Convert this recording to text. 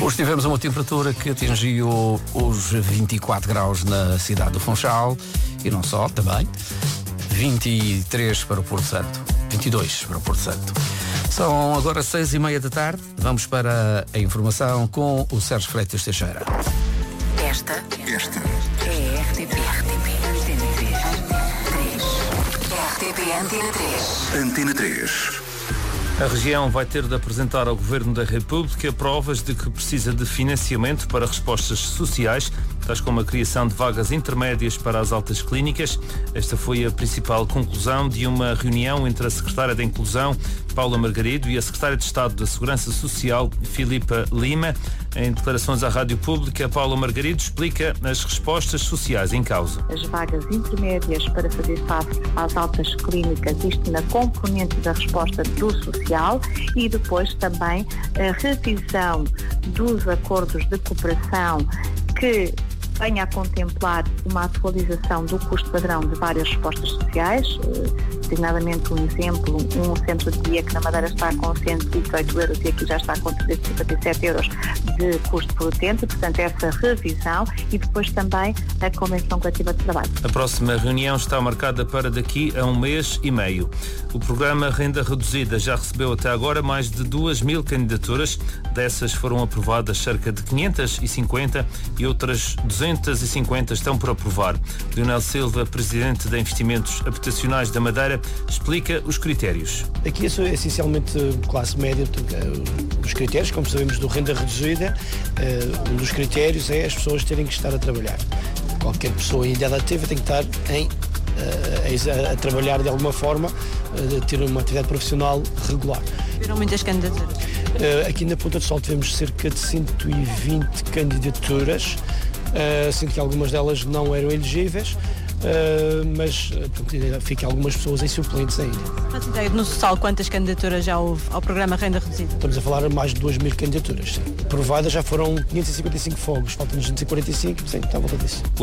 Hoje tivemos uma temperatura que atingiu os 24 graus na cidade do Funchal e não só, também 23 para o Porto Santo, 22 para o Porto Santo. São agora 6:30 da tarde. Vamos para a informação com o Sérgio Freitas Teixeira. Esta é a RTP Antena 3. Antena 3. A região vai ter de apresentar ao Governo da República provas de que precisa de financiamento para respostas sociais, tais como a criação de vagas intermédias para as altas clínicas. Esta foi a principal conclusão de uma reunião entre a Secretária da Inclusão, Paula Margarido, e a Secretária de Estado da Segurança Social, Filipa Lima. Em declarações à Rádio Pública, Paula Margarido explica as respostas sociais em causa. As vagas intermédias para fazer face às altas clínicas, isto na componente da resposta do social, e depois também a revisão dos acordos de cooperação que venha a contemplar uma atualização do custo padrão de várias respostas sociais, designadamente um exemplo, um centro de dia que na Madeira está com 118 euros e aqui já está com 357 euros de custo por utente, portanto essa revisão, e depois também a Convenção Coletiva de Trabalho. A próxima reunião está marcada para daqui a 1 mês e meio. O programa Renda Reduzida já recebeu até agora mais de 2.000 candidaturas, dessas foram aprovadas cerca de 550 e outras 250 estão por aprovar. Leonel Silva, presidente de Investimentos Habitacionais da Madeira, explica os critérios. Aqui é essencialmente classe média, os critérios, como sabemos, do renda reduzida, um dos critérios é as pessoas terem que estar a trabalhar. Qualquer pessoa em idade ativa tem que estar a trabalhar de alguma forma, ter uma atividade profissional regular. Viram muitas candidaturas? Aqui na Ponta do Sol tivemos cerca de 120 candidaturas, sendo que algumas delas não eram elegíveis, mas ficam algumas pessoas em suplentes ainda. Faz ideia, no total, quantas candidaturas já houve ao programa Renda Reduzida? Estamos a falar de mais de 2.000 candidaturas. Aprovadas já foram 555 fogos, faltam-nos 245, sim, está à volta disso.